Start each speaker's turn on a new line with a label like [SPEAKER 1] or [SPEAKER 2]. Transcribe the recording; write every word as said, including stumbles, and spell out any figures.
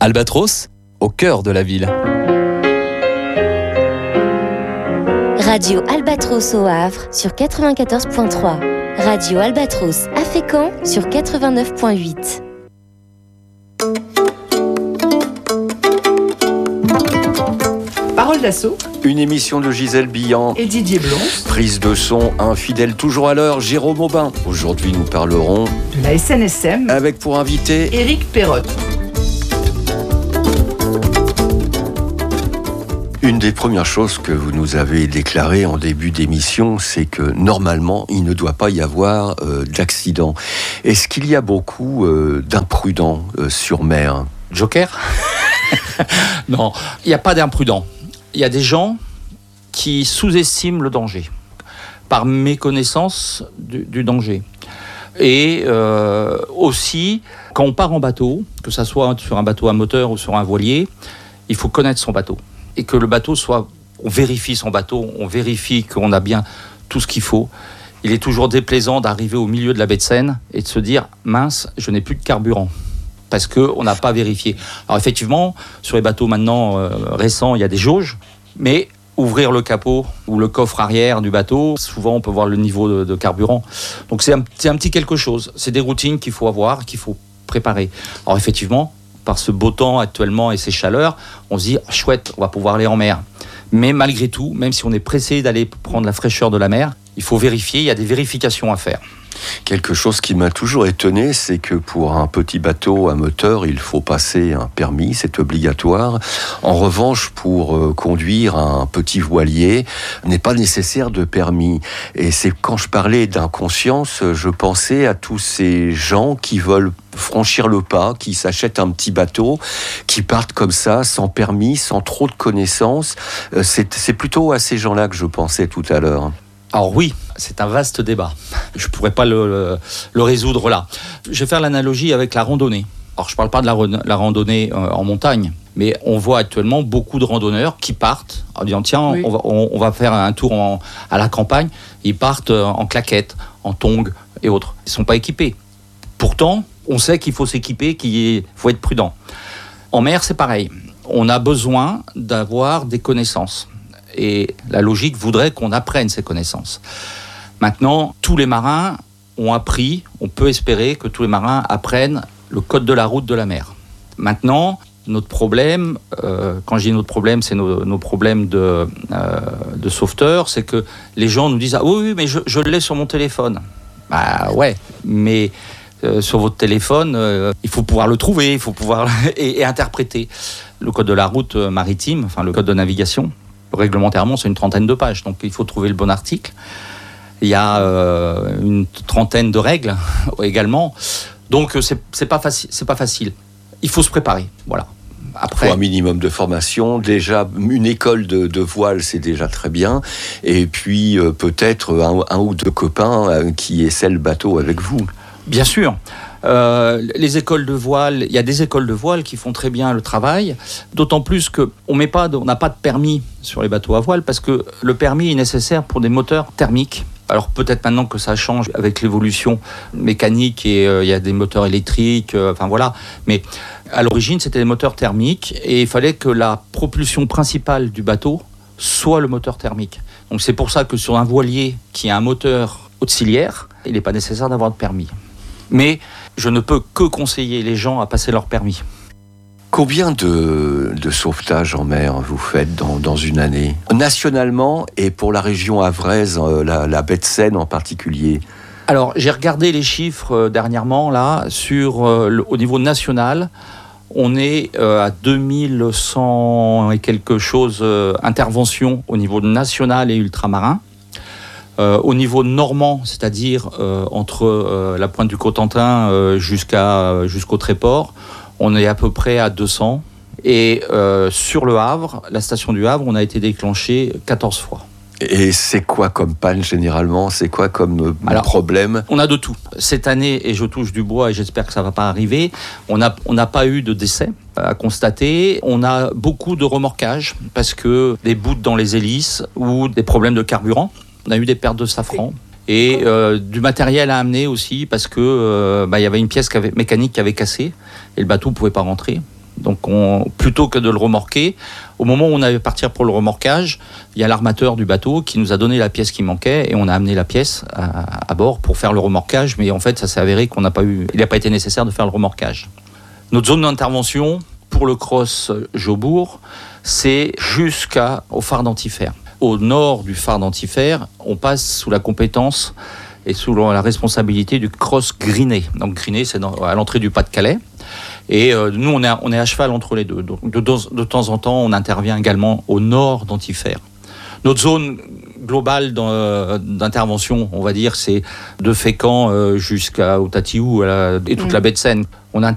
[SPEAKER 1] Albatros, au cœur de la ville.
[SPEAKER 2] Radio Albatros au Havre sur quatre-vingt-quatorze virgule trois. Radio Albatros à Fécamp sur quatre-vingt-neuf virgule huit.
[SPEAKER 3] Parole d'assaut.
[SPEAKER 4] Une émission de Gisèle Billan
[SPEAKER 3] et Didier Blond.
[SPEAKER 4] Prise de son, un fidèle toujours à l'heure, Jérôme Aubin. Aujourd'hui, nous parlerons
[SPEAKER 3] de la S N S M
[SPEAKER 4] avec pour invité
[SPEAKER 3] Éric Perrotte.
[SPEAKER 4] Une des premières choses que vous nous avez déclarées en début d'émission, c'est que normalement, il ne doit pas y avoir euh, d'accident. Est-ce qu'il y a beaucoup euh, d'imprudents euh, sur mer ?
[SPEAKER 5] Joker ? Non, il n'y a pas d'imprudents. Il y a des gens qui sous-estiment le danger par méconnaissance du, du danger. Et euh, aussi, quand on part en bateau, que ce soit sur un bateau à moteur ou sur un voilier, il faut connaître son bateau. Et que le bateau soit... On vérifie son bateau, on vérifie qu'on a bien tout ce qu'il faut. Il est toujours déplaisant d'arriver au milieu de la baie de Seine et de se dire « mince, je n'ai plus de carburant ». Parce qu'on n'a pas vérifié. Alors effectivement, sur les bateaux maintenant euh, récents, il y a des jauges, mais ouvrir le capot ou le coffre arrière du bateau, souvent on peut voir le niveau de, de carburant. Donc c'est un, c'est un petit quelque chose. C'est des routines qu'il faut avoir, qu'il faut préparer. Alors effectivement, par ce beau temps actuellement et ces chaleurs, on se dit oh, chouette, on va pouvoir aller en mer. Mais malgré tout, même si on est pressé d'aller prendre la fraîcheur de la mer, il faut vérifier, il y a des vérifications à faire.
[SPEAKER 4] Quelque chose qui m'a toujours étonné, c'est que pour un petit bateau à moteur, il faut passer un permis, c'est obligatoire. En revanche, pour euh, conduire un petit voilier, n'est pas nécessaire de permis. Et c'est quand je parlais d'inconscience, je pensais à tous ces gens qui veulent franchir le pas, qui s'achètent un petit bateau, qui partent comme ça, sans permis, sans trop de connaissances. Euh, c'est, c'est plutôt à ces gens-là que je pensais tout à l'heure.
[SPEAKER 5] Alors oui, c'est un vaste débat. Je ne pourrais pas le, le, le résoudre là. Je vais faire l'analogie avec la randonnée. Alors je ne parle pas de la, la randonnée euh, en montagne, mais on voit actuellement beaucoup de randonneurs qui partent en disant tiens, oui. on, va, on, on va faire un tour en, à la campagne. Ils partent en claquettes, en tongs et autres. Ils ne sont pas équipés. Pourtant, on sait qu'il faut s'équiper, qu'il faut être prudent. En mer, c'est pareil. On a besoin d'avoir des connaissances. Et la logique voudrait qu'on apprenne ces connaissances. Maintenant, tous les marins ont appris, on peut espérer que tous les marins apprennent le code de la route de la mer. Maintenant, notre problème, euh, quand je dis notre problème, c'est nos, nos problèmes de, euh, de sauveteurs, c'est que les gens nous disent « Ah oui, oui, mais je, je l'ai sur mon téléphone. » Bah ouais, mais euh, sur votre téléphone, euh, il faut pouvoir le trouver, il faut pouvoir et, et interpréter. Le code de la route maritime, enfin le code de navigation, réglementairement, c'est une trentaine de pages, donc il faut trouver le bon article. Il y a euh, une trentaine de règles également, donc c'est, c'est pas facile, c'est pas facile. Il faut se préparer, voilà. Après,
[SPEAKER 4] il faut un minimum de formation. Déjà, une école de, de voile, c'est déjà très bien. Et puis euh, peut-être un, un ou deux copains euh, qui essaient le bateau avec vous.
[SPEAKER 5] Bien sûr. Euh, les écoles de voile, il y a des écoles de voile qui font très bien le travail, d'autant plus qu'on met pas de, on n'a pas de permis sur les bateaux à voile parce que le permis est nécessaire pour des moteurs thermiques. Alors peut-être maintenant que ça change avec l'évolution mécanique et euh, il y a des moteurs électriques, euh, enfin voilà. Mais à l'origine, c'était des moteurs thermiques et il fallait que la propulsion principale du bateau soit le moteur thermique. Donc c'est pour ça que sur un voilier qui a un moteur auxiliaire, il n'est pas nécessaire d'avoir de permis. Mais je ne peux que conseiller les gens à passer leur permis.
[SPEAKER 4] Combien de, de sauvetages en mer vous faites dans, dans une année ? Nationalement et pour la région havraise, la, la baie de Seine en particulier ?
[SPEAKER 5] Alors, j'ai regardé les chiffres euh, dernièrement, là, sur, euh, le, au niveau national. On est euh, à deux mille cent et quelque chose euh, interventions au niveau national et ultramarin. Euh, au niveau normand, c'est-à-dire euh, entre euh, la pointe du Cotentin euh, jusqu'à, euh, jusqu'au Tréport, on est à peu près à deux cents. Et euh, sur le Havre, la station du Havre, on a été déclenché quatorze fois.
[SPEAKER 4] Et c'est quoi comme panne généralement ? C'est quoi comme euh, Alors, problème ?
[SPEAKER 5] On a de tout. Cette année, et je touche du bois et j'espère que ça ne va pas arriver, on n'a on n'a pas eu de décès à constater. On a beaucoup de remorquages parce que des bouts dans les hélices ou des problèmes de carburant. On a eu des pertes de safran et euh, du matériel à amener aussi parce que euh, bah, y avait une pièce qui avait, mécanique qui avait cassé et le bateau ne pouvait pas rentrer. Donc, on, plutôt que de le remorquer, au moment où on allait partir pour le remorquage, il y a l'armateur du bateau qui nous a donné la pièce qui manquait et on a amené la pièce à, à bord pour faire le remorquage. Mais en fait, ça s'est avéré qu'on n'a pas eu, il n'a pas été nécessaire de faire le remorquage. Notre zone d'intervention pour le cross Jobourg, c'est jusqu'au phare d'Antifer. Au nord du phare d'Antifer, on passe sous la compétence et sous la responsabilité du cross Grinet. Donc Grinet, c'est dans, à l'entrée du Pas-de-Calais. Et euh, nous, on est, on est à cheval entre les deux. Donc, de, de, de temps en temps, on intervient également au nord d'Antifer. Notre zone globale d'intervention, on va dire, c'est de Fécamp euh, jusqu'à Otatiou et toute mmh. la baie de Seine. On